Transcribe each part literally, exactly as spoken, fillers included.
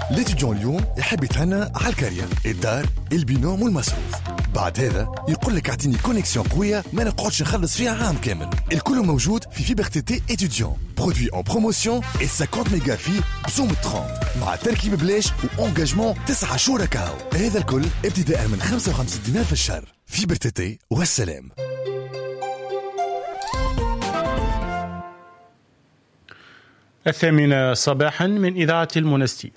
ليتيديون اليوم يحب يتهنى على الكارير، الدار، البينوم والمصروف. بعد هذا يقول لك اعطيني كونيكسيون قوية ما نقعدش نخلص فيها عام كامل. الكل موجود في فيبر تي تي إتيديون، برودوي اون بروموسيون et خمسين ميجا في بزوم ثلاثين مع تركيب بلاش وانجاجمون تسعة شهور كاو. هذا الكل ابتداء من خمسة وخمسين دينار في الشهر. فيبر تي تي والسلام. الثامنة صباحا من إذاعة المنستير.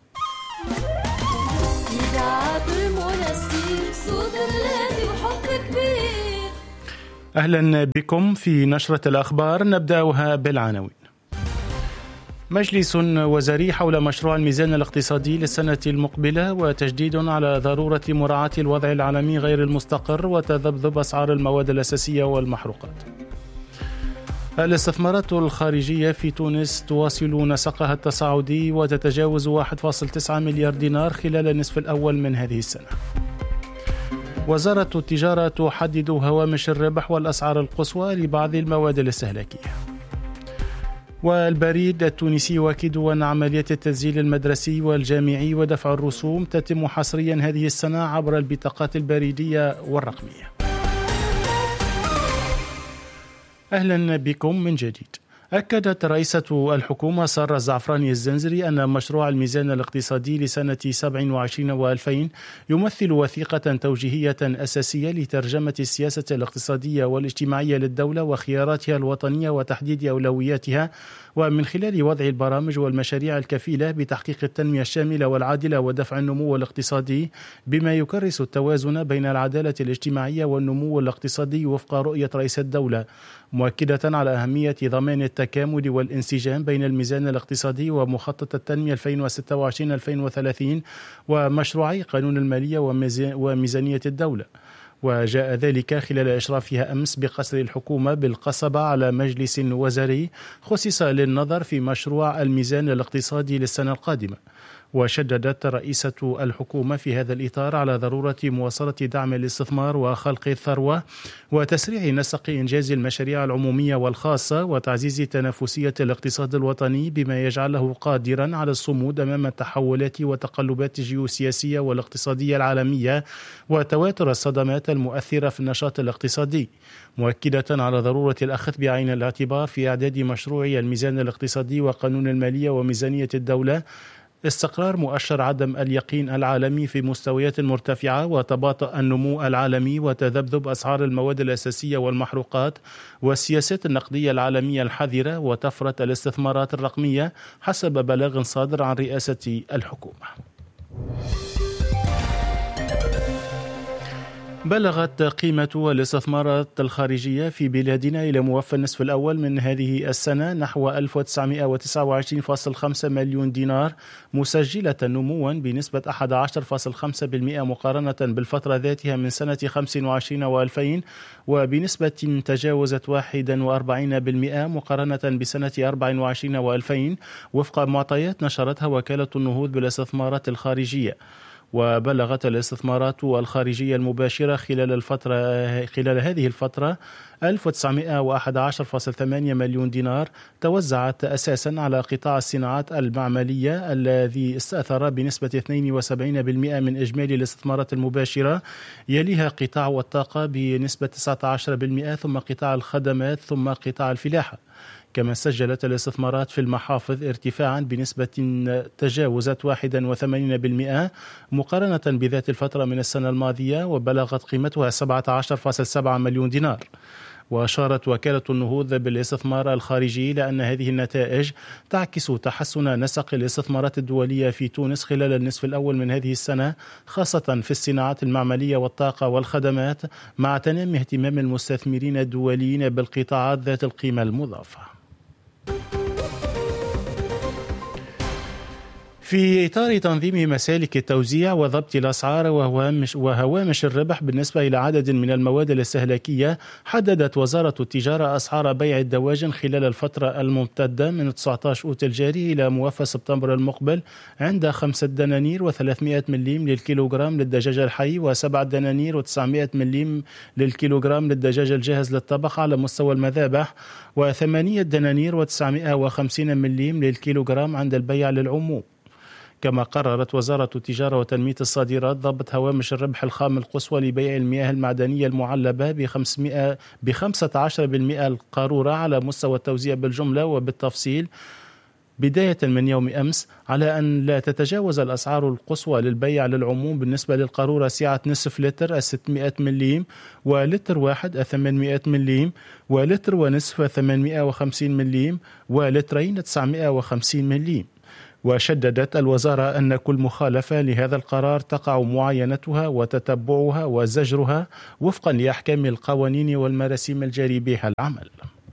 أهلا بكم في نشرة الأخبار، نبدأها بالعناوين. مجلس وزاري حول مشروع الميزان الاقتصادي للسنة المقبلة وتشديد على ضرورة مراعاة الوضع العالمي غير المستقر وتذبذب أسعار المواد الأساسية والمحروقات. الاستثمارات الخارجية في تونس تواصل نسقها التصاعدي وتتجاوز واحد فاصلة تسعة مليار دينار خلال النصف الأول من هذه السنة. وزارة التجارة تحدد هوامش الربح والأسعار القصوى لبعض المواد الاستهلاكية. والبريد التونسي يؤكد أن عمليات التسجيل المدرسي والجامعي ودفع الرسوم تتم حصريا هذه السنة عبر البطاقات البريدية والرقمية. أهلا بكم من جديد. أكدت رئيسة الحكومة سارة الزعفراني الزنزري أن مشروع الميزان الاقتصادي لسنة سبعة وعشرين وألفين يمثل وثيقة توجيهية أساسية لترجمة السياسة الاقتصادية والاجتماعية للدولة وخياراتها الوطنية وتحديد أولوياتها، ومن خلال وضع البرامج والمشاريع الكفيلة بتحقيق التنمية الشاملة والعادلة ودفع النمو الاقتصادي بما يكرس التوازن بين العدالة الاجتماعية والنمو الاقتصادي وفق رؤية رئيس الدولة، مؤكدة على أهمية ضمان التكامل والانسجام بين الميزان الاقتصادي ومخطط التنمية ألفين وستة وعشرين ألفين وثلاثين ومشروعي قانون المالية وميزانية الدولة. وجاء ذلك خلال إشرافها أمس بقصر الحكومة بالقصبة على مجلس وزاري خصص للنظر في مشروع الميزان الاقتصادي للسنة القادمة. وشددت رئيسة الحكومة في هذا الإطار على ضرورة مواصلة دعم الاستثمار وخلق الثروة وتسريع نسق إنجاز المشاريع العمومية والخاصة وتعزيز تنافسية الاقتصاد الوطني بما يجعله قادرا على الصمود أمام التحولات والتقلبات الجيوسياسية والاقتصادية العالمية وتواتر الصدمات المؤثرة في النشاط الاقتصادي، مؤكدة على ضرورة الأخذ بعين الاعتبار في إعداد مشروع الميزان الاقتصادي وقانون المالية وميزانية الدولة استقرار مؤشر عدم اليقين العالمي في مستويات مرتفعة وتباطؤ النمو العالمي وتذبذب أسعار المواد الأساسية والمحروقات والسياسات النقدية العالمية الحذرة وطفرة الاستثمارات الرقمية حسب بلاغ صادر عن رئاسة الحكومة. بلغت قيمة الاستثمارات الخارجية في بلادنا إلى موفى النصف الأول من هذه السنة نحو ألف وتسعمائة وتسعة وعشرين فاصلة خمسة مليون دينار، مسجلة نموا بنسبة أحد عشر فاصلة خمسة بالمئة مقارنة بالفترة ذاتها من سنة خمسة وعشرين وألفين، وبنسبة تجاوزت واحد وأربعين بالمئة مقارنة بسنة أربعة وعشرين وألفين وفق معطيات نشرتها وكالة النهوض بالاستثمارات الخارجية. وبلغت الاستثمارات الخارجية المباشرة خلال الفترة خلال هذه الفترة ألف وتسعمائة وأحد عشر فاصلة ثمانية مليون دينار، توزعت أساسا على قطاع الصناعات المعملية الذي استأثر بنسبة اثنين وسبعين بالمئة من إجمالي الاستثمارات المباشرة، يليها قطاع الطاقة بنسبة تسعة عشر بالمئة، ثم قطاع الخدمات، ثم قطاع الفلاحة. كما سجلت الاستثمارات في المحافظ ارتفاعا بنسبة تجاوزت واحد وثمانين بالمئة مقارنة بذات الفترة من السنة الماضية، وبلغت قيمتها سبعة عشر فاصلة سبعة مليون دينار. وأشارت وكالة النهوض بالاستثمار الخارجي لأن هذه النتائج تعكس تحسن نسق الاستثمارات الدولية في تونس خلال النصف الأول من هذه السنة، خاصة في الصناعات المعملية والطاقة والخدمات، مع تنامي اهتمام المستثمرين الدوليين بالقطاعات ذات القيمة المضافة. في إطار تنظيم مسالك التوزيع وضبط الأسعار وهوامش, وهوامش الربح بالنسبة إلى عدد من المواد الاستهلاكية، حددت وزارة التجارة أسعار بيع الدواجن خلال الفترة الممتدة من تسعة عشر أوت الجاري إلى موفى سبتمبر المقبل عند خمسة دنانير وثلاثمائة مليم للكيلوغرام للدجاج الحي، وسبعة دنانير وتسعمائة مليم للكيلوغرام للدجاج الجاهز للطبخ على مستوى المذابح، وثمانية دنانير وتسعمائة وخمسين مليم للكيلوغرام عند البيع للعموم. كما قررت وزارة التجارة وتنمية الصادرات ضبط هوامش الربح الخام القصوى لبيع المياه المعدنية المعلبة ب خمسة عشر بالمئة القارورة على مستوى التوزيع بالجملة وبالتفصيل بداية من يوم أمس، على أن لا تتجاوز الأسعار القصوى للبيع للعموم بالنسبة للقارورة سعة نصف لتر ستمائة مليم، ولتر واحد ثمانمائة مليم، ولتر ونصف ثمانمائة وخمسين مليم، ولترين تسعمائة وخمسين مليم. وشددت الوزارة أن كل مخالفة لهذا القرار تقع معاينتها وتتبعها وزجرها وفقا لأحكام القوانين والمراسيم الجاري بها العمل.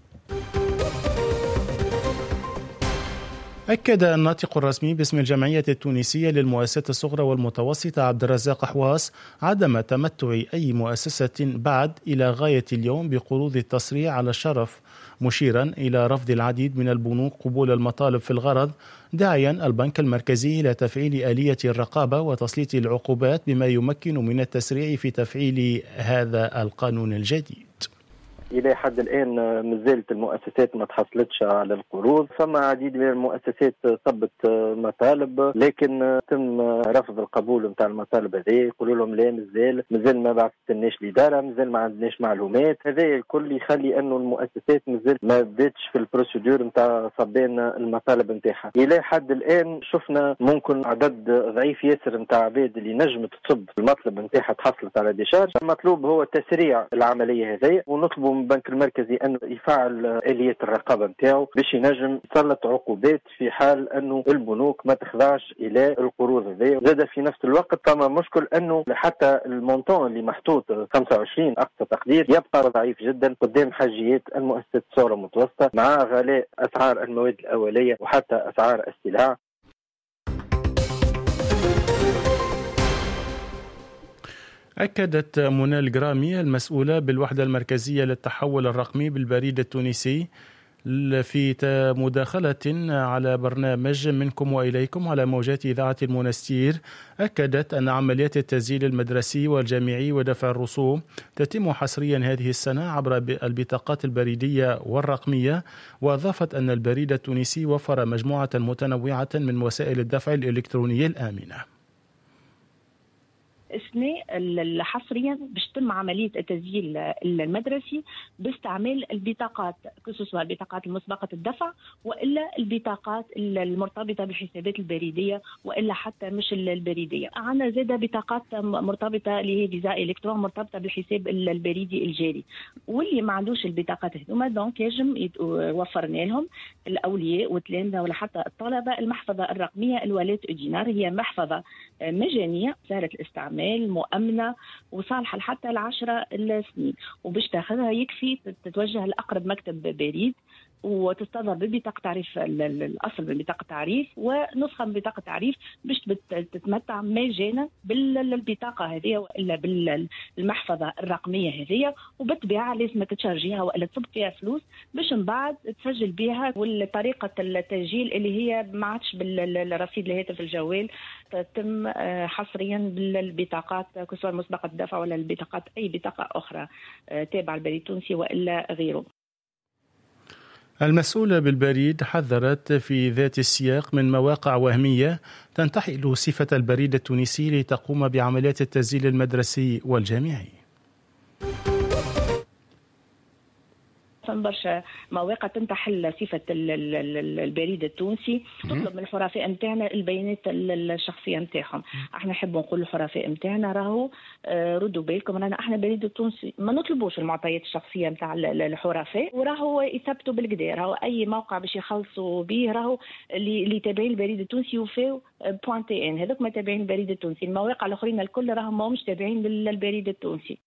أكد الناطق الرسمي باسم الجمعية التونسية للمؤسسات الصغرى والمتوسطة عبد الرزاق حواس عدم تمتع أي مؤسسة بعد إلى غاية اليوم بقروض التسريع على الشرف، مشيرا إلى رفض العديد من البنوك قبول المطالب في الغرض، داعيا البنك المركزي إلى تفعيل آلية الرقابة وتسليط العقوبات بما يمكن من التسريع في تفعيل هذا القانون الجديد. إلى حد الآن مازالت المؤسسات ما تحصلتش على القروض، فما عديد من المؤسسات صبت مطالب لكن تم رفض القبول نتاع المطالب هذه، يقولوا لهم لا مازال مازال ما بعثتناش الإدارة، مازال ما عندناش معلومات. هذا الكل يخلي أنه المؤسسات مازال ما بداتش في البروسيدور نتاع صبين المطالب نتاعها. إلى حد الآن شفنا ممكن عدد ضعيف ياسر نتاع عباد اللي نجمت تصب المطلب نتاعها تحصلت على ديشارج. المطلوب هو تسريع العملية هذه، ونطلب من البنك المركزي أنه يفعل آلية الرقابة نتاعو باش ينجم يسلط عقوبات في حال أنه البنوك ما تخضعش إلى القروض هذه. زاد في نفس الوقت طبعا مشكل أنه حتى المونطون اللي محطوط خمسة وعشرين أقصى تقدير يبقى ضعيف جدا قدام حاجيات المؤسسات الصغرى المتوسطة مع غلاء أسعار المواد الأولية وحتى أسعار السلع. أكدت منى الجرامي المسؤولة بالوحدة المركزية للتحول الرقمي بالبريد التونسي في مداخلة على برنامج منكم وإليكم على موجات إذاعة المنستير، أكدت أن عمليات التسجيل المدرسي والجامعي ودفع الرسوم تتم حصريا هذه السنة عبر البطاقات البريدية والرقمية، وأضافت أن البريد التونسي وفر مجموعة متنوعة من وسائل الدفع الإلكترونية الآمنة. السنة حصريا باش تتم عملية التسجيل المدرسي باستعمال البطاقات، خصوصا البطاقات المسبقة الدفع وإلا البطاقات المرتبطة بالحسابات البريدية وإلا حتى مش البريدية. عندنا زادة بطاقات مرتبطة اللي هي فيزا إلكترون مرتبطة بالحساب البريدي الجاري، واللي ما عندوش البطاقات هذوما دونك يجب وفرنا لهم الأولياء والتلامذة ولا حتى الطلبة المحفظة الرقمية الولاة دينار. هي محفظة مجانية سهلة الاستعمال مؤمنة وصالحة لحتى العشرة السنين، وباش تاخذها يكفي تتوجه لأقرب مكتب بريد وتستظهر ببطاقة تعريف الأصل من بطاقة تعريف ونسخة من بطاقة تعريف باش تتمتع مجانا بالبطاقة هذه وإلا بالمحفظة الرقمية هذه، وبالطبيعة لازم تتشارجيها وإلا تصب فيها فلوس باش من بعد تسجل بها. والطريقة التسجيل اللي هي ما عادش بالرصيد الهاتف الجوال تتم حصريا بالبطاقات كسوة مسبقة الدفع ولا البطاقات أي بطاقة أخرى تابعة البريد التونسي وإلا غيره. المسؤولة بالبريد حذرت في ذات السياق من مواقع وهمية تنتحل صفة البريد التونسي لتقوم بعمليات التسجيل المدرسي والجامعي. برشا مواقع تنتحل صفة البريد التونسي، تطلب من الحرفاء نتاعنا البيانات الشخصية نتاعهم. احنا نحب نقول للحرفاء نتاعنا راهو ردوا بالكم، رانا احنا البريد التونسي ما نطلبوش المعطيات الشخصية نتاع الحرفاء، وراهو يثبتوا بالكدا راهو اي موقع باش يخلصوا به راهو اللي تابعين البريد التونسي وفاو بوان تي ان هذوك ما تابعين البريد التونسي. المواقع الاخرين الكل راهم ما همش تابعين للبريد التونسي.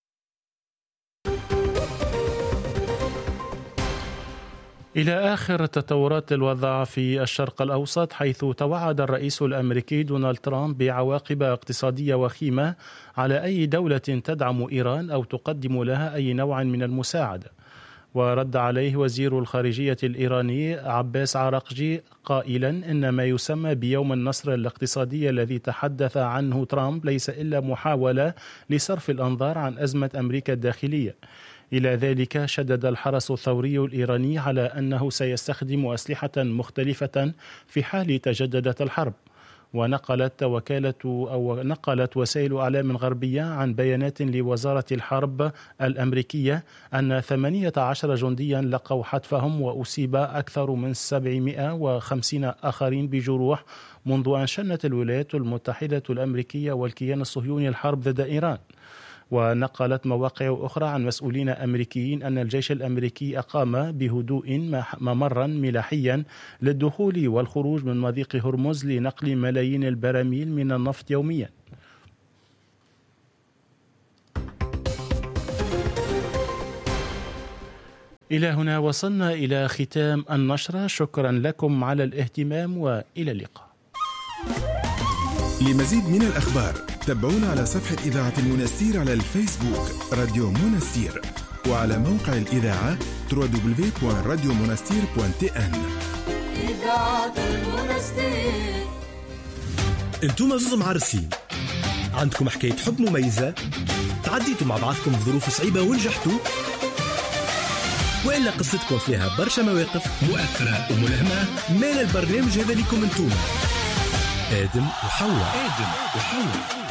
إلى آخر تطورات الوضع في الشرق الأوسط، حيث توعد الرئيس الأمريكي دونالد ترامب بعواقب اقتصادية وخيمة على أي دولة تدعم إيران أو تقدم لها أي نوع من المساعدة. ورد عليه وزير الخارجية الإيراني عباس عراقجي قائلا إن ما يسمى بيوم النصر الاقتصادي الذي تحدث عنه ترامب ليس إلا محاولة لصرف الأنظار عن أزمة أمريكا الداخلية. إلى ذلك شدد الحرس الثوري الإيراني على أنه سيستخدم أسلحة مختلفة في حال تجددت الحرب. ونقلت وكالة أو نقلت وسائل إعلام غربية عن بيانات لوزارة الحرب الأمريكية أن ثمانية عشر جنديا لقوا حتفهم وأصيب أكثر من سبعمائة وخمسين آخرين بجروح منذ أن شنت الولايات المتحدة الأمريكية والكيان الصهيوني الحرب ضد إيران. ونقلت مواقع أخرى عن مسؤولين أمريكيين أن الجيش الأمريكي أقام بهدوء ممرا ملاحيا للدخول والخروج من مضيق هرمز لنقل ملايين البراميل من النفط يوميا. إلى هنا وصلنا إلى ختام النشرة، شكرا لكم على الاهتمام وإلى اللقاء. لمزيد من الأخبار تابعونا على صفحة إذاعة المنستير على الفيسبوك راديو منستير، وعلى موقع الإذاعة دبليو دبليو دبليو دوت راديو منستير دوت تي إن. إذاعة المنستير. انتم زوز معرسين، عندكم حكاية حب مميزة، تعديتوا مع بعضكم ظروف صعيبة ونجحتوا، وإلا قصتكم فيها برشا مواقف مؤثرة وملهمة، مال البرنامج هذا لكم انتم. آدم وحواء. آدم وحواء.